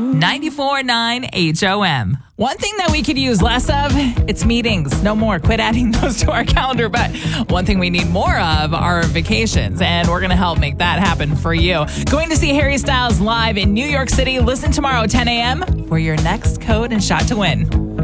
94.9 HOM. One thing that we could use less of, it's meetings. No more. Quit adding those to our calendar. But one thing we need more of are vacations. And we're going to help make that happen for you. Going to see Harry Styles live in New York City. Listen tomorrow at 10 a.m. for your next code and shot to win.